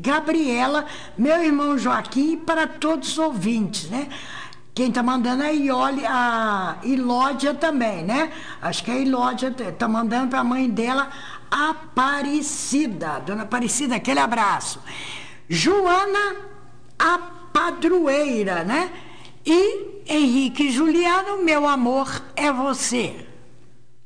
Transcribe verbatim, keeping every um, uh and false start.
Gabriela, meu irmão Joaquim, e para todos os ouvintes, né? Quem está mandando é a, Ioli, a Ilódia também, né? Acho que a Ilódia está mandando para a mãe dela, Aparecida. Dona Aparecida, aquele abraço. Joana, a padroeira, né? E Henrique e Juliano, meu amor é você.